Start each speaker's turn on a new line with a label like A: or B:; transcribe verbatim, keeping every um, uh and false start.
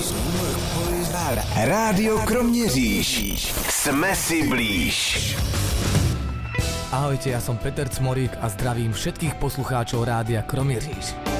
A: Rádio Kroměříž. Jsme si blíž.
B: Ahojte, ja som Peter Cmorík a zdravím všetkých poslucháčov Rádia Kroměříž.